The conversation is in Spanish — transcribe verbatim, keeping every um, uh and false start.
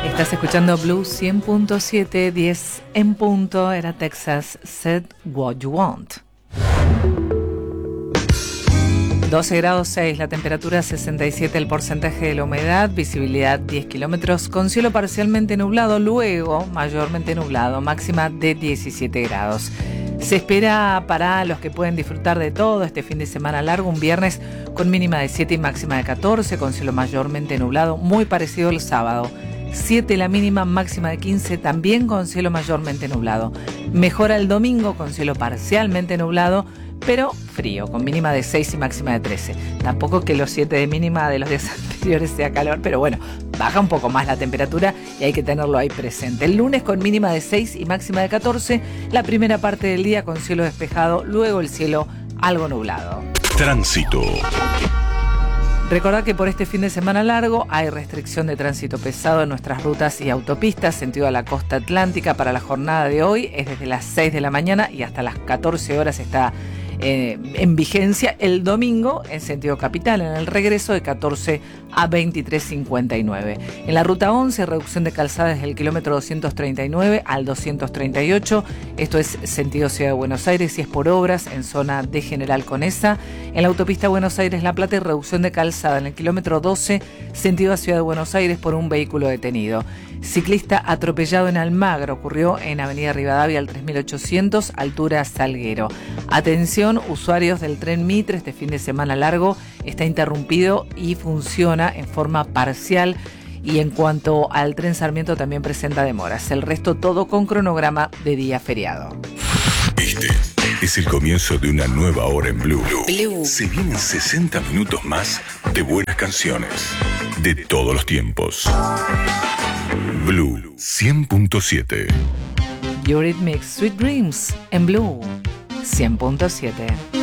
Estás escuchando Blue cien punto siete, diez en punto, era Texas, Said What You Want. doce grados seis, la temperatura sesenta y siete, el porcentaje de la humedad, visibilidad diez kilómetros, con cielo parcialmente nublado, luego mayormente nublado, máxima de diecisiete grados. Se espera para los que pueden disfrutar de todo este fin de semana largo, un viernes con mínima de siete y máxima de catorce, con cielo mayormente nublado, muy parecido al sábado. siete la mínima, máxima de quince, también con cielo mayormente nublado. Mejora el domingo con cielo parcialmente nublado, pero frío, con mínima de seis y máxima de trece. Tampoco que los siete de mínima de los días anteriores sea calor, pero bueno, baja un poco más la temperatura y hay que tenerlo ahí presente. El lunes con mínima de seis y máxima de catorce, la primera parte del día con cielo despejado, luego el cielo algo nublado. Tránsito. Recordad que por este fin de semana largo hay restricción de tránsito pesado en nuestras rutas y autopistas sentido a la costa atlántica. Para la jornada de hoy es desde las seis de la mañana y hasta las catorce horas está eh, en vigencia. El domingo en sentido capital, en el regreso de catorce a veintitrés cincuenta y nueve. En la ruta once, reducción de calzada desde el kilómetro doscientos treinta y nueve al doscientos treinta y ocho. Esto es sentido Ciudad de Buenos Aires y es por obras en zona de General Conesa. En la autopista Buenos Aires-La Plata, reducción de calzada en el kilómetro doce, sentido a Ciudad de Buenos Aires por un vehículo detenido. Ciclista atropellado en Almagro, ocurrió en Avenida Rivadavia al tres mil ochocientos, altura Salguero. Atención, usuarios del tren Mitre, este fin de semana largo está interrumpido y funciona en forma parcial. Y en cuanto al tren Sarmiento también presenta demoras. El resto todo con cronograma de día feriado. Este es el comienzo de una nueva hora en Blue. Blue. Se vienen sesenta minutos más de buenas canciones de todos los tiempos. Blue cien punto siete. Eurythmics Sweet Dreams en Blue cien punto siete.